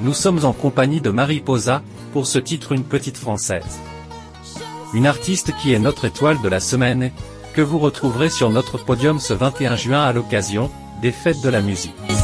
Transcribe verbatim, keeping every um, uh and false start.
Nous sommes en compagnie de Mariposa, pour ce titre Une petite française. Une artiste qui est notre étoile de la semaine, que vous retrouverez sur notre podium ce vingt et un juin à l'occasion des fêtes de la musique.